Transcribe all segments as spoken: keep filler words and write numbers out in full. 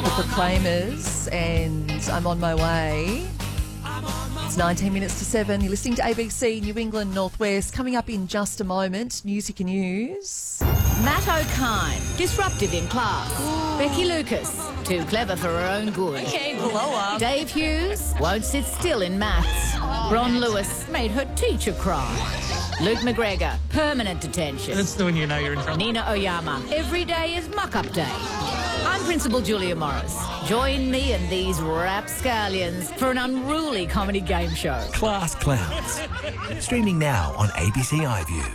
The Proclaimers, and I'm on my way. It's nineteen minutes to seven. You're listening to A B C New England Northwest. Coming up in just a moment, Music and News. Matt O'Kine, disruptive in class. Ooh. Becky Lucas, too clever for her own good. Okay, blow up. Dave Hughes won't sit still in maths. Oh, Ron Lewis made her teacher cry. Luke McGregor, permanent detention. That's the one you know you're in trouble. Nina Oyama, every day is muck-up day. I'm Principal Julia Morris. Join me and these rapscallions for an unruly comedy game show. Class Clowns. Streaming now on A B C iView.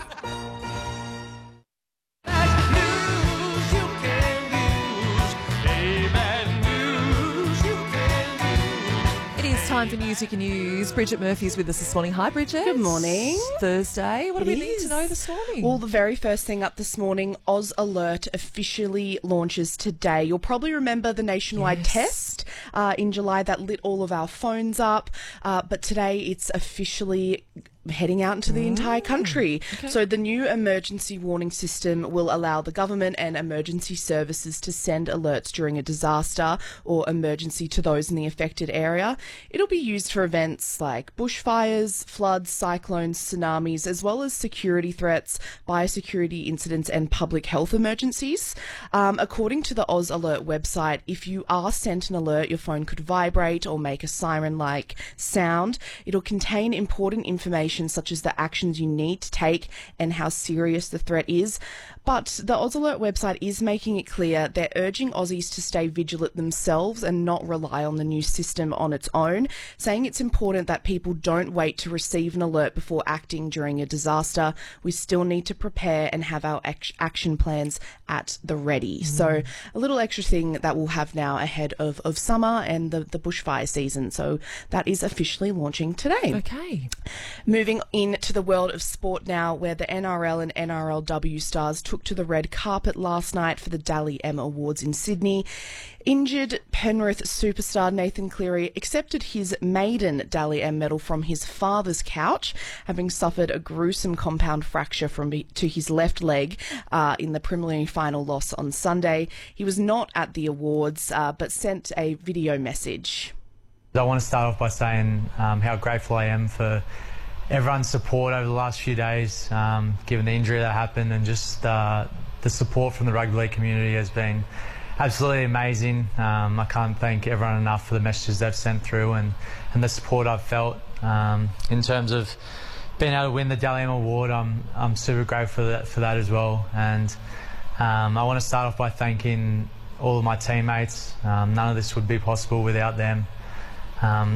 Time for Music and News. Bridget Murphy's with us this morning. Hi, Bridget. Good morning. Thursday. What it do we is. need to know this morning? Well, the very first thing up this morning, Oz Alert officially launches today. You'll probably remember the nationwide yes. test uh, in July that lit all of our phones up, uh, but today it's officially heading out into the mm. entire country. Okay. So the new emergency warning system will allow the government and emergency services to send alerts during a disaster or emergency to those in the affected area. It'll be used for events like bushfires, floods, cyclones, tsunamis, as well as security threats, biosecurity incidents and public health emergencies. Um, according to the Oz Alert website, if you are sent an alert, your phone could vibrate or make a siren-like sound. It'll contain important information such as the actions you need to take and how serious the threat is. But the Oz Alert website is making it clear they're urging Aussies to stay vigilant themselves and not rely on the new system on its own, saying it's important that people don't wait to receive an alert before acting during a disaster. We still need to prepare and have our ac- action plans at the ready. Mm. So a little extra thing that we'll have now ahead of, of summer and the, the bushfire season. So that is officially launching today. Okay. Moving into the world of sport now, where the N R L and N R L W stars took to the red carpet last night for the Dally M Awards in Sydney. Injured Penrith superstar Nathan Cleary accepted his maiden Dally M medal from his father's couch, having suffered a gruesome compound fracture from to his left leg uh, in the preliminary final loss on Sunday. He was not at the awards, uh, but sent a video message. I want to start off by saying um, how grateful I am for everyone's support over the last few days, um, given the injury that happened, and just uh, the support from the rugby league community has been absolutely amazing. Um, I can't thank everyone enough for the messages they've sent through and, and the support I've felt. Um, in terms of being able to win the Dally M Award, I'm, I'm super grateful for that, for that as well. And um, I want to start off by thanking all of my teammates. Um, none of this would be possible without them. Um,